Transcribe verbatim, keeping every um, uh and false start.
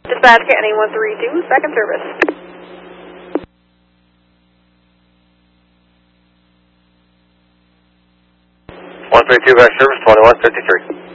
Dispatch Canyon one three two, second service. one three two, back service, twenty-one fifty-three.